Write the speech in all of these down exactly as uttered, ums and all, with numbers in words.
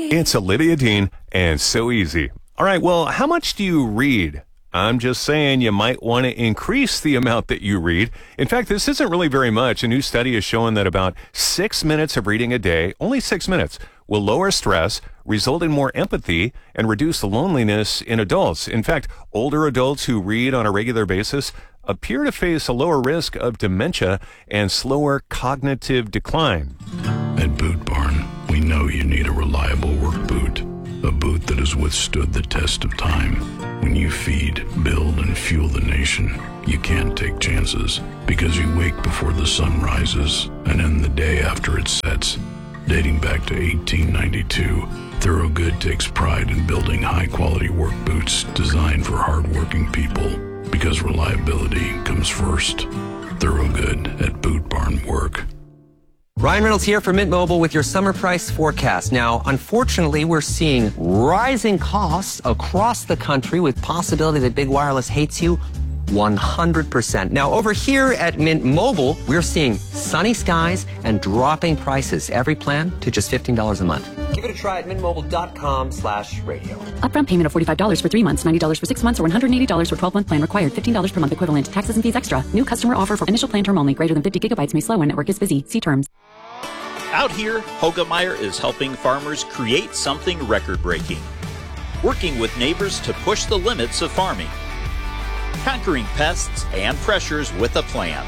It's Olivia Dean, and so easy. All right, well, how much do you read? I'm just saying you might want to increase the amount that you read. In fact, this isn't really very much. A new study has shown that about six minutes of reading a day, only six minutes, will lower stress, result in more empathy, and reduce loneliness in adults. In fact, older adults who read on a regular basis appear to face a lower risk of dementia and slower cognitive decline. At Boot Barn, we know you need a reliable work boot, a boot that has withstood the test of time. When you feed, build, and fuel the nation, you can't take chances because you wake before the sun rises and end the day after it sets. Dating back to eighteen ninety-two, Thorogood takes pride in building high-quality work boots designed for hard-working people because reliability comes first. Thorogood at Boot Barn Work. Ryan Reynolds here for Mint Mobile with your summer price forecast. Now, unfortunately, we're seeing rising costs across the country with possibility that big wireless hates you one hundred percent. Now, over here at Mint Mobile, we're seeing sunny skies and dropping prices. Every plan to just fifteen dollars a month. Give it a try at mintmobile.com slash radio. Upfront payment of forty-five dollars for three months, ninety dollars for six months, or one hundred eighty dollars for twelve-month plan required. fifteen dollars per month equivalent. Taxes and fees extra. New customer offer for initial plan term only. Greater than fifty gigabytes may slow when network is busy. See terms. Out here, Hoegemeyer is helping farmers create something record-breaking. Working with neighbors to push the limits of farming. Conquering pests and pressures with a plan.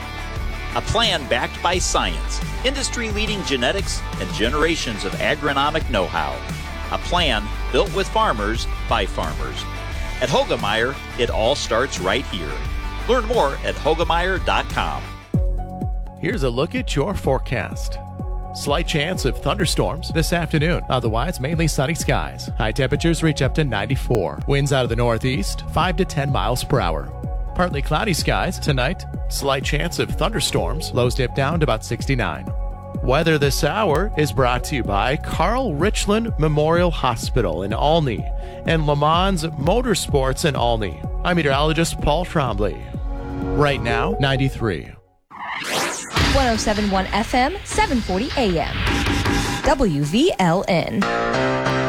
A plan backed by science, industry-leading genetics, and generations of agronomic know-how. A plan built with farmers by farmers. At Hoegemeyer, it all starts right here. Learn more at hoegemeyer dot com. Here's a look at your forecast. Slight chance of thunderstorms this afternoon. Otherwise, mainly sunny skies. High temperatures reach up to ninety-four. Winds out of the northeast, five to ten miles per hour. Partly cloudy skies tonight. Slight chance of thunderstorms. Lows dip down to about sixty-nine. Weather this hour is brought to you by Carl Richland Memorial Hospital in Olney and Le Mans Motorsports in Olney. I'm meteorologist Paul Trombley. Right now, ninety-three. one oh seven point one F M, seven forty A M. W V L N.